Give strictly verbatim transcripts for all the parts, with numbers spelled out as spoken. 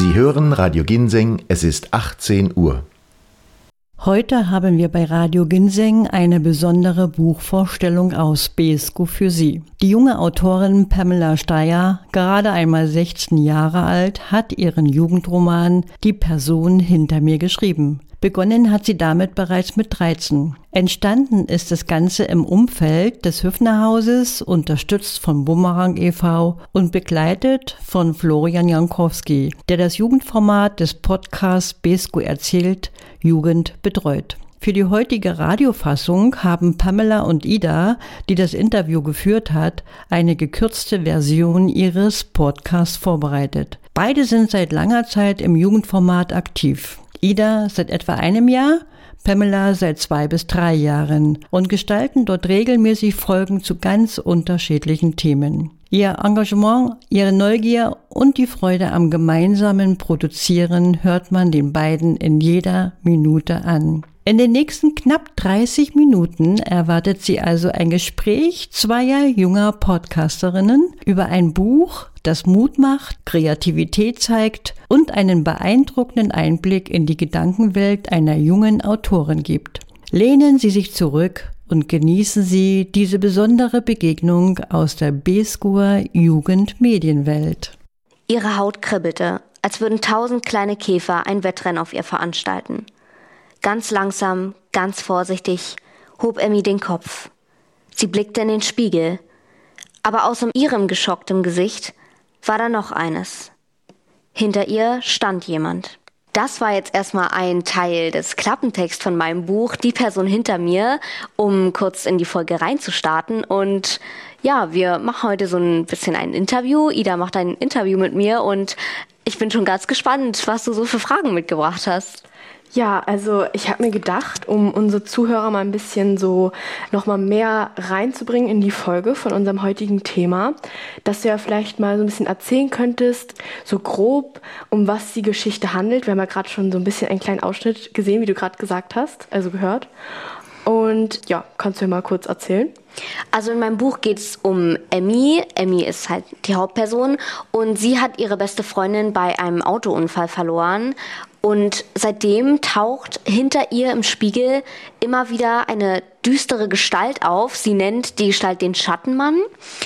Sie hören Radio Ginseng, es ist achtzehn Uhr. Heute haben wir bei Radio Ginseng eine besondere Buchvorstellung aus Beeskow für Sie. Die junge Autorin Pamela Steyr, gerade einmal sechzehn Jahre alt, hat ihren Jugendroman Die Person hinter mir geschrieben. Begonnen hat sie damit bereits mit dreizehn. Entstanden ist das Ganze im Umfeld des Hüfner-Hauses, unterstützt von Bumerang e V und begleitet von Florian Jankowski, der das Jugendformat des Podcasts Beeskow erzählt, Jugend betreut. Für die heutige Radiofassung haben Pamela und Ida, die das Interview geführt hat, eine gekürzte Version ihres Podcasts vorbereitet. Beide sind seit langer Zeit im Jugendformat aktiv. Ida seit etwa einem Jahr, Pamela seit zwei bis drei Jahren und gestalten dort regelmäßig Folgen zu ganz unterschiedlichen Themen. Ihr Engagement, ihre Neugier und die Freude am gemeinsamen Produzieren hört man den beiden in jeder Minute an. In den nächsten knapp dreißig Minuten erwartet Sie also ein Gespräch zweier junger Podcasterinnen über ein Buch, das Mut macht, Kreativität zeigt und einen beeindruckenden Einblick in die Gedankenwelt einer jungen Autorin gibt. Lehnen Sie sich zurück und genießen Sie diese besondere Begegnung aus der Beeskower Jugendmedienwelt. Ihre Haut kribbelte, als würden tausend kleine Käfer ein Wettrennen auf ihr veranstalten. Ganz langsam, ganz vorsichtig hob Emmy den Kopf. Sie blickte in den Spiegel, aber außer ihrem geschocktem Gesicht war da noch eines. Hinter ihr stand jemand. Das war jetzt erstmal ein Teil des Klappentexts von meinem Buch, Die Person hinter mir, um kurz in die Folge reinzustarten. Und ja, wir machen heute so ein bisschen ein Interview. Ida macht ein Interview mit mir und ich bin schon ganz gespannt, was du so für Fragen mitgebracht hast. Ja, also ich habe mir gedacht, um unsere Zuhörer mal ein bisschen so nochmal mehr reinzubringen in die Folge von unserem heutigen Thema, dass du ja vielleicht mal so ein bisschen erzählen könntest, so grob, um was die Geschichte handelt. Wir haben ja gerade schon so ein bisschen einen kleinen Ausschnitt gesehen, wie du gerade gesagt hast, also gehört. Und ja, kannst du ja mal kurz erzählen? Also in meinem Buch geht es um Emmy. Emmy ist halt die Hauptperson und sie hat ihre beste Freundin bei einem Autounfall verloren. Und seitdem taucht hinter ihr im Spiegel immer wieder eine düstere Gestalt auf. Sie nennt die Gestalt den Schattenmann.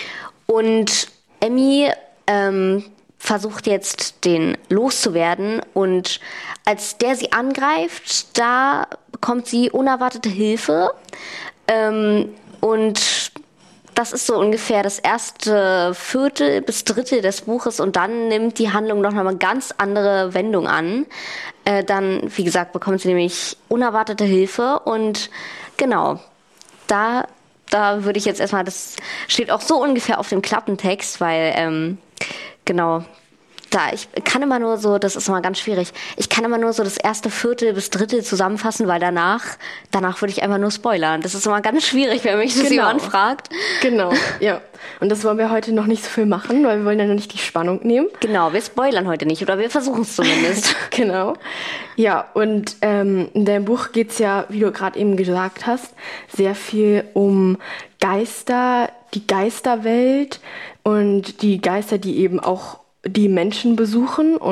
Und Emmy ähm, versucht jetzt, den loszuwerden. Und als der sie angreift, da bekommt sie unerwartete Hilfe. Ähm, und das ist so ungefähr das erste Viertel bis Drittel des Buches und dann nimmt die Handlung noch mal eine ganz andere Wendung an. Äh, dann, wie gesagt, bekommt sie nämlich unerwartete Hilfe und genau, da, da würde ich jetzt erstmal, das steht auch so ungefähr auf dem Klappentext, weil, ähm, genau, da, ich kann immer nur so, das ist immer ganz schwierig, ich kann immer nur so das erste Viertel bis Drittel zusammenfassen, weil danach, danach würde ich einfach nur spoilern. Das ist immer ganz schwierig, wenn mich das Genau. jemand fragt. Genau, ja. Und das wollen wir heute noch nicht so viel machen, weil wir wollen ja noch nicht die Spannung nehmen. Genau, wir spoilern heute nicht, oder wir versuchen es zumindest. Genau. Ja, und ähm, in deinem Buch geht es ja, wie du gerade eben gesagt hast, sehr viel um Geister, die Geisterwelt und die Geister, die eben auch die Menschen besuchen.